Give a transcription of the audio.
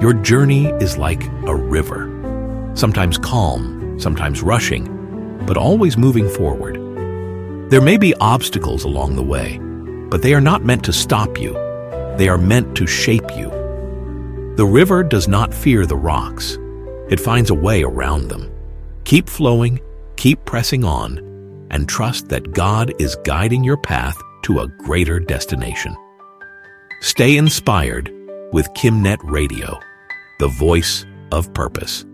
Your journey is like a river, sometimes calm, sometimes rushing, but always moving forward. There may be obstacles along the way, but they are not meant to stop you. They are meant to shape you. The river does not fear the rocks. It finds a way around them. Keep flowing, keep pressing on, and trust that God is guiding your path to a greater destination. Stay inspired with KimNet Radio, the voice of purpose.